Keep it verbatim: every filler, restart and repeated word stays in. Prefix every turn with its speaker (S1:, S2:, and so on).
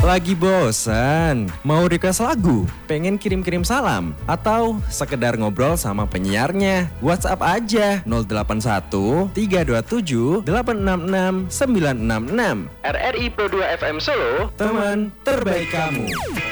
S1: Lagi bosan? Mau request lagu? Pengen kirim-kirim salam? Atau sekedar ngobrol sama penyiarnya? WhatsApp aja nol delapan satu tiga dua tujuh delapan enam enam sembilan enam enam. R R I Pro dua F M Solo, teman terbaik kamu.